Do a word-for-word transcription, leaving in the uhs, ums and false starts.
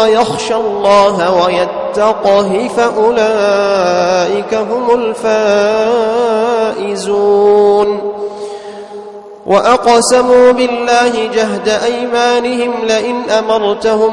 ويخشى الله ويتقه فأولئك هم الفائزون. وأقسموا بالله جهد أيمانهم لئن أمرتهم